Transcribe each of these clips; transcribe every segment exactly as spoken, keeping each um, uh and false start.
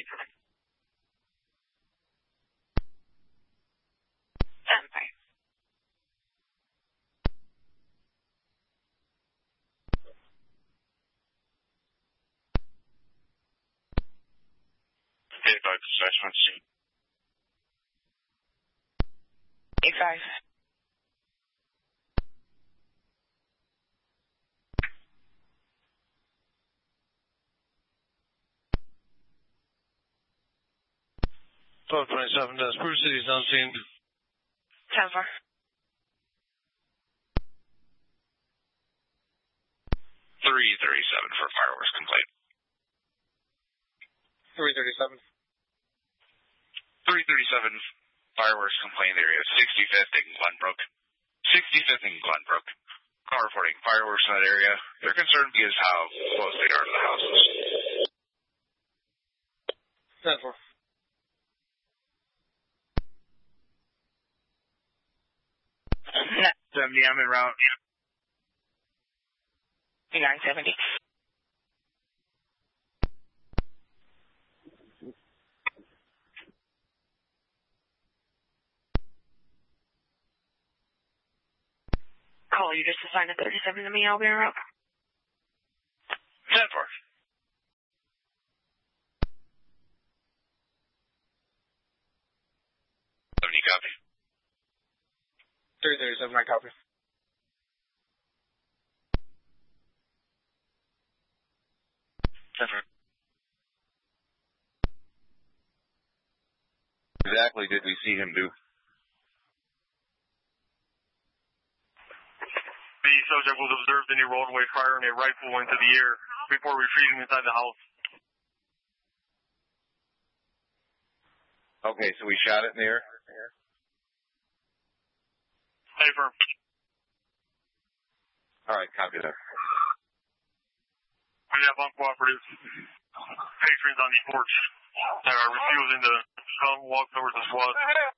ten five. eight five, dispatch one C. eight five. twelve twenty-seven, uh, Spruce City's on scene. ten four. three thirty-seven for fireworks complaint. three thirty-seven. three thirty-seven, fireworks complaint area, sixty-fifth and Glenbrook. sixty-fifth and Glenbrook. Car reporting fireworks in that area. They're concerned because how close they are to the houses. ten four. seventy, I'm en route. nine seventy. Call, you just assigned a thirty-seven to me, I'll be en route. ten four. seventy, copy. three thirty-seven, I copy. ten four. Exactly did we see him do? The subject was observed in the roadway firing a rifle into the air before retreating inside the house. Okay, so we shot it in the air? Hey, firm. All right, copy that. We have uncooperative patrons on the porch that are refusing to come walk towards the squad.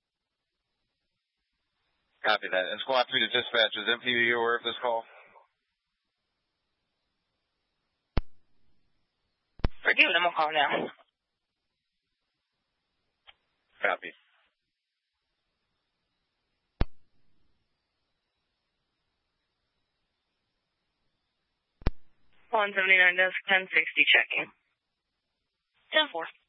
Copy that. And Squad three to dispatch, is M P D aware of this call? Forgive them, I'll call now. Copy. one seventy-nine desk, ten sixty checking. ten four.